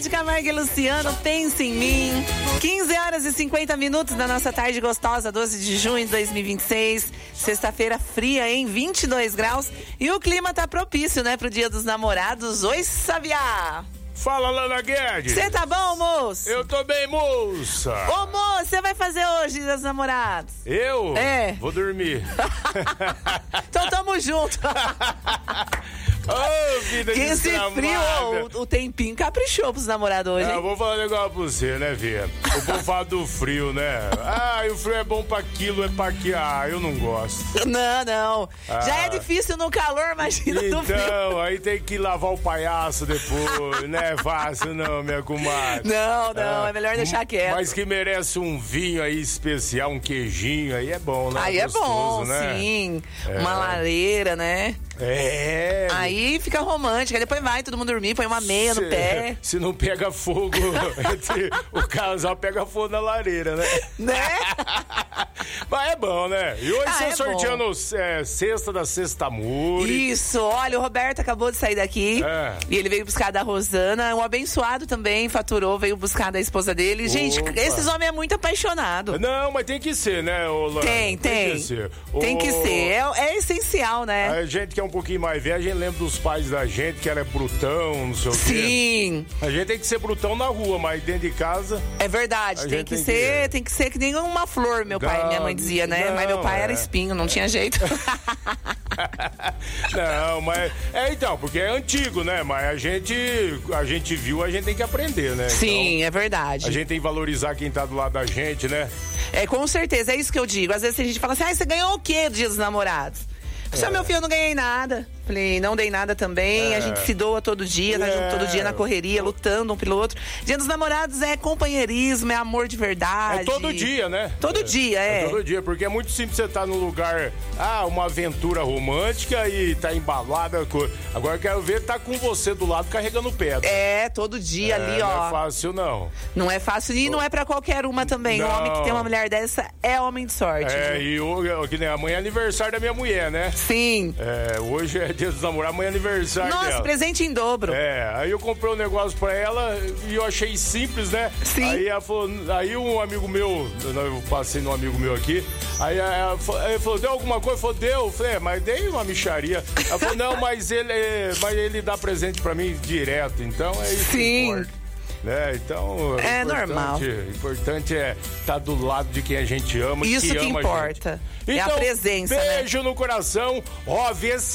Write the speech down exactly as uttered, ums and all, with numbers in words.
Camargo e Luciano, Pense em Mim. quinze horas e cinquenta minutos da nossa tarde gostosa, doze de junho de dois mil e vinte e seis. Sexta-feira fria, hein? vinte e dois graus. E o clima tá propício, né? Pro Dia dos Namorados. Oi, Sabiá! Fala, Lana Guedes. Você tá bom, moço? Eu tô bem, moça. Ô, moço, você vai fazer hoje Dia dos Namorados? Eu? É. Vou dormir. Então tamo junto. Oh, vida que esse frio, o, o tempinho caprichou pros namorados hoje, é, hein? Eu vou falar um negócio pra você, né, Via? O povo fala do frio, né? Ah, e o frio é bom pra aquilo, é pra aquilo. Ah, eu não gosto. Não, não. Ah. Já é difícil no calor, imagina então, no frio. Então, aí tem que lavar o palhaço depois. Não é fácil não, minha comadre. Não, não, ah, é melhor deixar quieto. Mas que merece um vinho aí especial, um queijinho, aí é bom, né? Aí é gostoso, bom, né? sim. É. Uma lareira, né? É. Aí fica romântica, depois vai todo mundo dormir, põe uma meia se, no pé. Se não pega fogo, entre o casal pega fogo na lareira, né? Né? Mas é bom, né? E hoje ah, você é sorteando é, cesta da Sexta Muri. Isso, olha, o Roberto acabou de sair daqui é. e ele veio buscar da Rosana. Um abençoado também faturou, veio buscar da esposa dele. Gente, Opa. esses homens é muito apaixonado. Não, mas tem que ser, né, Olá? Tem, tem. Tem que ser. Tem que ser. É, é essencial, né? A gente que é um pouquinho mais velho, a gente lembra dos pais da gente, que era brutão, não sei o quê. Sim. A gente tem que ser brutão na rua, mas dentro de casa... É verdade, tem que, tem, ser, que... tem que ser que nem uma flor, meu pai e minha mãe dizia, né? Não, mas meu pai é. era espinho, não tinha jeito. Não, mas... É, então, porque é antigo, né? Mas a gente, a gente viu, a gente tem que aprender, né? Sim, então, é verdade. A gente tem que valorizar quem tá do lado da gente, né? É, com certeza, é isso que eu digo. Às vezes a gente fala assim, ah, você ganhou o quê do Dia dos Namorados? Você, é. meu filho, eu não ganhei nada. Falei, não dei nada também. É. A gente se doa todo dia, tá é. junto todo dia na correria, lutando um pelo outro. Dia dos Namorados é companheirismo, é amor de verdade. É todo dia, né? Todo é. dia, é. É todo dia, porque é muito simples você estar tá num lugar, ah, uma aventura romântica e tá embalada. Agora eu quero ver, tá com você do lado carregando pedra. É, todo dia é, ali, ó. Não é fácil, não. Não é fácil e não é pra qualquer uma também. Não. Um homem que tem uma mulher dessa é homem de sorte. É, viu? e o, que nem amanhã é aniversário da minha mulher, né? Sim. É, hoje é Dia dos Namorados, amanhã é aniversário Nossa, dela. presente em dobro. É, aí eu comprei um negócio pra ela e eu achei simples, né? Sim. Aí, ela falou, aí um amigo meu, eu passei num amigo meu aqui, aí ela falou, deu alguma coisa? Eu falei, deu. Eu falei, é, mas dei uma micharia. Ela falou, não, mas ele, mas ele dá presente pra mim direto, então é isso. Sim. Que importa. Né? Então, é normal. O importante é estar tá do lado de quem a gente ama. Isso que, que ama importa. A gente. É então, a presença. Beijo né? no coração. Ó, vê se